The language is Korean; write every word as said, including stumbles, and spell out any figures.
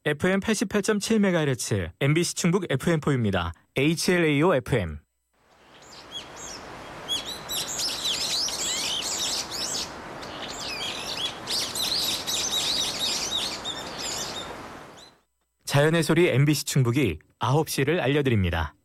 에프엠 팔십팔 점 칠 메가헤르츠, 엠비씨 충북 에프엠포입니다. 에이치엘에이오 에프엠. 자연의 소리 엠비씨 충북이 아홉 시를 알려드립니다.